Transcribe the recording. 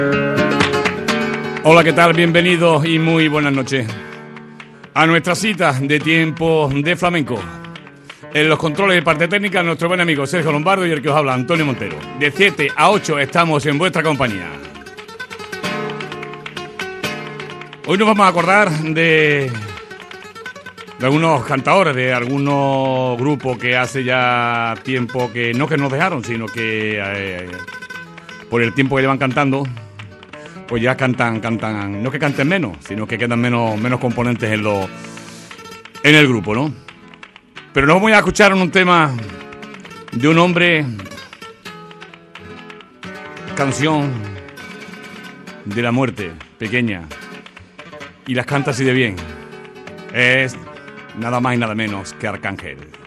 Hola, ¿qué tal? Bienvenidos y muy buenas noches a nuestra cita de Tiempo de Flamenco. En los controles de parte técnica, nuestro buen amigo Sergio Lombardo y el que os habla, Antonio Montero. De 7 a 8 estamos en vuestra compañía. Hoy nos vamos a acordar de algunos cantadores, de algunos grupos que hace ya tiempo que no que nos dejaron, sino que por el tiempo que llevan cantando, pues ya cantan, no que canten menos, sino que quedan menos componentes en el grupo, ¿no? Pero nos vamos a escuchar un tema de un hombre, canción de la muerte, pequeña, y las canta así de bien. Es nada más y nada menos que Arcángel.